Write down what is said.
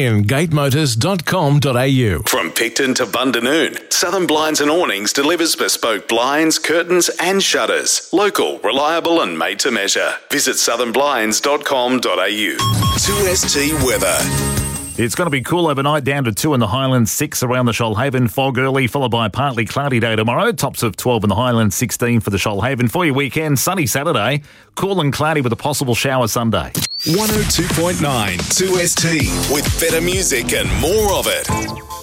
in gatemotors.com.au. From Picton to Bundanoon, Southern Blinds and Awnings delivers bespoke blinds, curtains and shutters. Local, reliable and made to measure. Visit southernblinds.com.au. 2ST weather. It's going to be cool overnight, down to 2 in the Highlands, 6 around the Shoalhaven. Fog early, followed by a partly cloudy day tomorrow. Tops of 12 in the Highlands, 16 for the Shoalhaven. For your weekend, sunny Saturday, cool and cloudy with a possible shower Sunday. 102.9 2ST with better music and more of it.